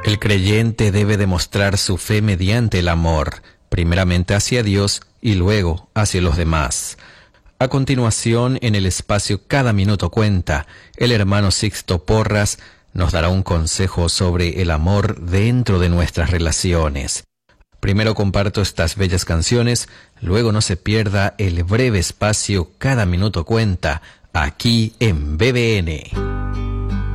El creyente debe demostrar su fe mediante el amor, primeramente hacia Dios y luego hacia los demás. A continuación, en el espacio Cada Minuto Cuenta, el hermano Sixto Porras nos dará un consejo sobre el amor dentro de nuestras relaciones. Primero comparto estas bellas canciones, luego no se pierda el breve espacio Cada Minuto Cuenta, aquí en BBN.